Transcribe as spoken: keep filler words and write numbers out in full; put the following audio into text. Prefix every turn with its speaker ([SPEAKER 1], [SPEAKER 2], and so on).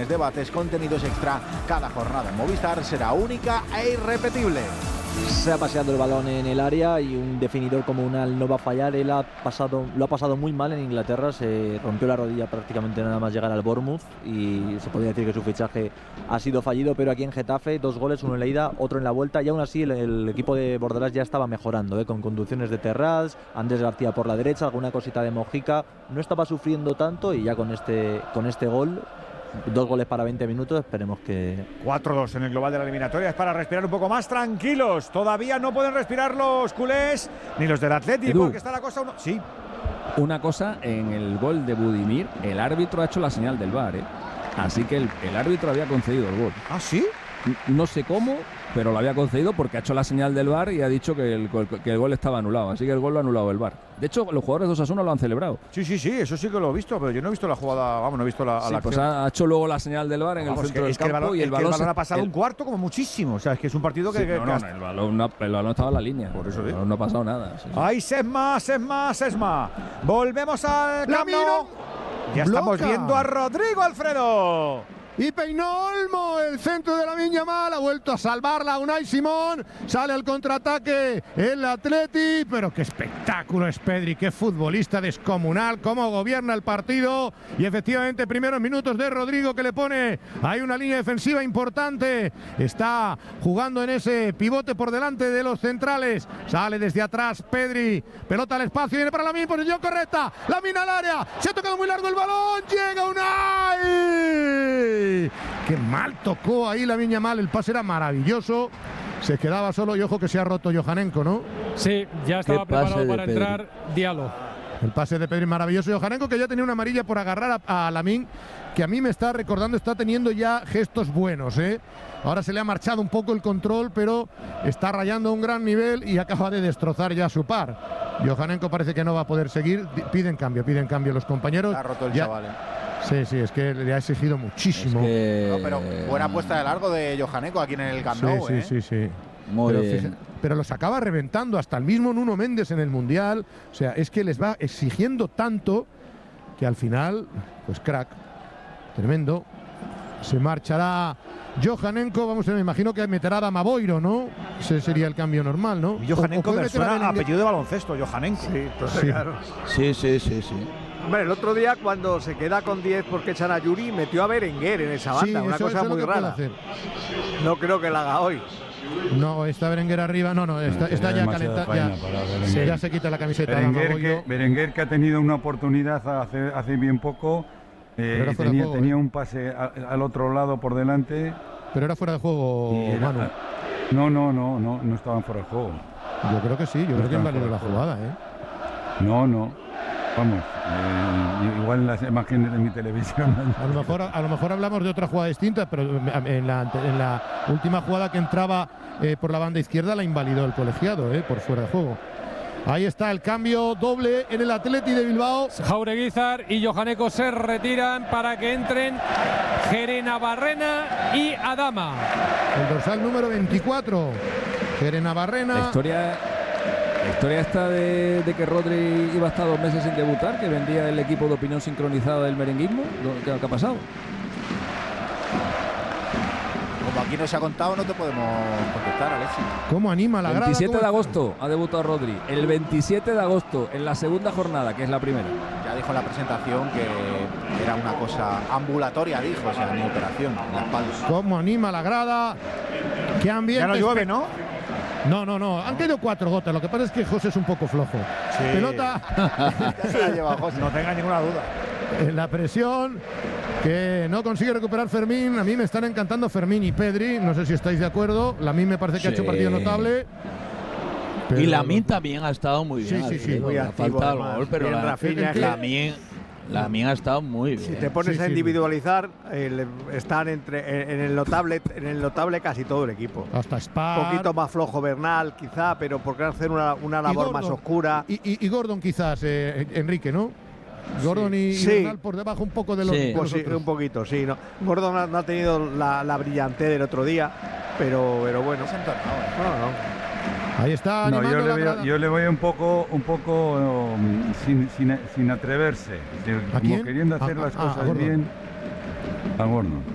[SPEAKER 1] opiniones, debates, contenidos extra. Cada jornada en Movistar será única e irrepetible.
[SPEAKER 2] Se ha paseado el balón en el área y un definidor comunal no va a fallar. Él ha pasado, lo ha pasado muy mal en Inglaterra, se rompió la rodilla prácticamente nada más llegar al Bournemouth y se podría decir que su fichaje ha sido fallido, pero aquí en Getafe, dos goles, uno en la ida, otro en la vuelta, y aún así el, el equipo de Bordalás ya estaba mejorando, ¿eh? Con conducciones de Terrats, Andrés García por la derecha, alguna cosita de Mojica, no estaba sufriendo tanto y ya con este, con este gol, dos goles para veinte minutos, esperemos que...
[SPEAKER 3] cuatro dos en el global de la eliminatoria, es para respirar un poco más tranquilos. Todavía no pueden respirar los culés, ni los del Atleti,
[SPEAKER 4] Edu,
[SPEAKER 3] porque está la cosa... Uno... Sí.
[SPEAKER 4] Una cosa, en el gol de Budimir, el árbitro ha hecho la señal del V A R, ¿eh? Así que el, el árbitro había concedido el gol.
[SPEAKER 3] ¿Ah, sí?
[SPEAKER 4] No sé cómo, pero lo había concedido porque ha hecho la señal del V A R y ha dicho que el, que el gol estaba anulado. Así que el gol lo ha anulado el V A R. De hecho, los jugadores de Osasuna lo han celebrado.
[SPEAKER 3] Sí, sí, sí, eso sí que lo he visto, pero yo no he visto la jugada, vamos, no he visto la,
[SPEAKER 4] sí,
[SPEAKER 3] la
[SPEAKER 4] pues ha, ha hecho luego la señal del V A R en
[SPEAKER 3] vamos,
[SPEAKER 4] el centro
[SPEAKER 3] que,
[SPEAKER 4] del
[SPEAKER 3] es
[SPEAKER 4] campo
[SPEAKER 3] que el balón,
[SPEAKER 4] y el balón,
[SPEAKER 3] el balón
[SPEAKER 4] se,
[SPEAKER 3] ha pasado
[SPEAKER 4] el,
[SPEAKER 3] un cuarto como muchísimo. O sea, es que es un partido que...
[SPEAKER 4] Sí,
[SPEAKER 3] que
[SPEAKER 4] no, no, no, el, balón, no, el balón estaba en la línea.
[SPEAKER 3] Por eso digo.
[SPEAKER 4] No, no ha pasado nada. Sí, sí.
[SPEAKER 3] ¡Ay, Sesma, Sesma, Sesma! Volvemos al Camp Nou. Ya estamos
[SPEAKER 5] Bloca.
[SPEAKER 3] viendo a Rodrigo, Alfredo.
[SPEAKER 5] Y peinó Olmo, el centro de Lamine Yamal, ha vuelto a salvarla Unai Simón, sale al contraataque el Atleti, pero qué espectáculo es Pedri, qué futbolista descomunal, cómo gobierna el partido, y efectivamente primeros minutos de Rodrigo que le pone, hay una línea defensiva importante, está jugando en ese pivote por delante de los centrales, sale desde atrás Pedri, pelota al espacio, viene para Lamine, posición correcta, Lamine al área, se ha tocado muy largo el balón, llega Unai. Qué mal tocó ahí Lamine Yamal, el pase era maravilloso, se quedaba solo y ojo que se ha roto Johannenko, ¿no?
[SPEAKER 6] Sí, ya estaba preparado para entrar Diallo.
[SPEAKER 5] El pase de Pedri maravilloso, Johannenko que ya tenía una amarilla por agarrar a, a Lamine, que a mí me está recordando, está teniendo ya gestos buenos, ¿eh? Ahora se le ha marchado un poco el control, pero está rayando a un gran nivel y acaba de destrozar ya su par. Johannenko parece que no va a poder seguir, piden cambio, piden cambio los compañeros.
[SPEAKER 1] Está roto el
[SPEAKER 5] ya,
[SPEAKER 1] chaval, ¿eh?
[SPEAKER 5] Sí, sí, es que le ha exigido muchísimo.
[SPEAKER 2] Es que...
[SPEAKER 1] No, pero buena puesta de largo de Johannenko aquí en el Camp
[SPEAKER 5] Sí,
[SPEAKER 1] Nou,
[SPEAKER 5] sí,
[SPEAKER 1] ¿eh?
[SPEAKER 5] sí, sí.
[SPEAKER 2] Muy
[SPEAKER 5] pero,
[SPEAKER 2] bien.
[SPEAKER 5] fíjate, pero los acaba reventando hasta el mismo Nuno Méndez en el Mundial. O sea, es que les va exigiendo tanto que al final, pues crack, tremendo. Se marchará Johannenko, vamos a ver, me imagino que meterá a Damaboiro, ¿no? Ese sería el cambio normal, ¿no?
[SPEAKER 3] Johannenko me suena a
[SPEAKER 5] Berenguer.
[SPEAKER 3] apellido de baloncesto, Johannenko.
[SPEAKER 7] Sí, entonces,
[SPEAKER 5] Sí.
[SPEAKER 7] claro.
[SPEAKER 2] Sí, sí, sí, sí.
[SPEAKER 7] Hombre, el otro día cuando se queda con diez porque echan a Yuri, metió a Berenguer en esa banda,
[SPEAKER 5] Sí,
[SPEAKER 7] una
[SPEAKER 5] eso-
[SPEAKER 7] cosa
[SPEAKER 5] eso es lo
[SPEAKER 7] muy
[SPEAKER 5] que puede
[SPEAKER 7] rara.
[SPEAKER 5] hacer.
[SPEAKER 7] No creo que la haga hoy.
[SPEAKER 5] No, está Berenguer arriba, no, no, está, está ya calentada. Ya,
[SPEAKER 8] Sí.
[SPEAKER 5] ya se quita la camiseta.
[SPEAKER 8] Berenguer
[SPEAKER 5] Damaboiro.
[SPEAKER 8] que, Berenguer que ha tenido una oportunidad hace, hace bien poco, eh,
[SPEAKER 5] Pero era
[SPEAKER 8] y
[SPEAKER 5] fuera de
[SPEAKER 8] tenía,
[SPEAKER 5] juego,
[SPEAKER 8] tenía
[SPEAKER 5] ¿eh?
[SPEAKER 8] un pase a- al otro lado por delante.
[SPEAKER 5] Pero era fuera de juego,
[SPEAKER 8] y era-
[SPEAKER 5] Manu.
[SPEAKER 8] no, no, no, no, no estaban fuera de juego.
[SPEAKER 5] Yo creo que sí, yo
[SPEAKER 8] No
[SPEAKER 5] creo que han
[SPEAKER 8] estaban
[SPEAKER 5] valido
[SPEAKER 8] fuera
[SPEAKER 5] la
[SPEAKER 8] de juego.
[SPEAKER 5] jugada, ¿eh?
[SPEAKER 8] No, no. Vamos, eh, igual en las imágenes de mi televisión.
[SPEAKER 5] A lo mejor, a lo mejor hablamos de otra jugada distinta, pero en la, ante- en la última jugada que entraba eh, por la banda izquierda la invalidó el colegiado, eh, por fuera de juego. Ahí está el cambio doble en el Atleti de Bilbao.
[SPEAKER 6] Jaureguizar y Johannenko se retiran para que entren Gerena Barrena y Adama.
[SPEAKER 5] El dorsal número veinticuatro. Gerena Barrena.
[SPEAKER 4] La historia, la historia esta de, de que Rodri iba a estar dos meses sin debutar, que vendía el equipo de opinión sincronizada del merenguismo, ¿qué, qué ha pasado?
[SPEAKER 1] Como aquí no se ha contado, no te podemos contestar, Alexis.
[SPEAKER 5] ¿Cómo anima la grada?
[SPEAKER 4] veintisiete
[SPEAKER 5] ¿Cómo
[SPEAKER 4] de
[SPEAKER 5] está?
[SPEAKER 4] agosto ha debutado Rodri. El veintisiete de agosto, en la segunda jornada, que es la primera.
[SPEAKER 1] Ya dijo en la presentación que era una cosa ambulatoria, dijo, o sea, ni operación en la espalda.
[SPEAKER 5] ¿Cómo anima la grada? ¿Qué ambiente?
[SPEAKER 3] Ya no llueve, ¿no?
[SPEAKER 5] No, no, no. Han caído cuatro gotas. Lo que pasa es que José es un poco flojo.
[SPEAKER 3] Sí.
[SPEAKER 5] Pelota
[SPEAKER 1] Ya se la lleva José.
[SPEAKER 3] No tenga ninguna duda.
[SPEAKER 5] en la presión que no consigue recuperar Fermín. A mí me están encantando Fermín y Pedri. No sé si estáis de acuerdo. Lamine me parece que ha hecho
[SPEAKER 2] Sí.
[SPEAKER 5] partido notable. Pero-
[SPEAKER 2] Y Lamine también ha estado muy bien.
[SPEAKER 5] Sí, sí, sí,
[SPEAKER 2] Alfredo.
[SPEAKER 7] muy
[SPEAKER 2] Le ha
[SPEAKER 7] activo,
[SPEAKER 2] faltado el
[SPEAKER 7] además.
[SPEAKER 2] gol, pero
[SPEAKER 7] Bien,
[SPEAKER 2] la-
[SPEAKER 7] Rafinha,
[SPEAKER 5] que-
[SPEAKER 2] Lamine, Lamine ha estado muy bien.
[SPEAKER 7] Si te pones
[SPEAKER 5] Sí,
[SPEAKER 7] a
[SPEAKER 5] sí.
[SPEAKER 7] individualizar, eh, le- están entre, en, en el notable, en el notable casi todo el equipo.
[SPEAKER 5] Hasta
[SPEAKER 7] Un
[SPEAKER 5] Spar.
[SPEAKER 7] poquito más flojo Bernal, quizá, pero porque hacer una, una
[SPEAKER 5] Y
[SPEAKER 7] labor más
[SPEAKER 5] Gordon.
[SPEAKER 7] oscura.
[SPEAKER 5] Y, y- y Gordon quizás, eh, Enrique, ¿no? Gordon y, y
[SPEAKER 7] Sí.
[SPEAKER 5] Bernal por debajo un poco de los,
[SPEAKER 2] Sí.
[SPEAKER 5] de los
[SPEAKER 7] Pues sí,
[SPEAKER 5] otros.
[SPEAKER 7] un poquito, sí. No. Gordon no, no ha tenido la, la brillantez del otro día, pero, pero bueno.
[SPEAKER 1] Es entonado, ¿eh?
[SPEAKER 7] No, no.
[SPEAKER 5] Ahí está
[SPEAKER 8] No,
[SPEAKER 5] animando
[SPEAKER 8] yo le,
[SPEAKER 5] la
[SPEAKER 8] veo,
[SPEAKER 5] grada.
[SPEAKER 8] yo le voy un poco, un poco um, sin, sin, sin atreverse,
[SPEAKER 5] ¿A
[SPEAKER 8] como
[SPEAKER 5] quién?
[SPEAKER 8] queriendo hacer
[SPEAKER 5] Ah,
[SPEAKER 8] las
[SPEAKER 5] ah, a
[SPEAKER 8] cosas
[SPEAKER 5] Gordon.
[SPEAKER 8] bien. A Gordon.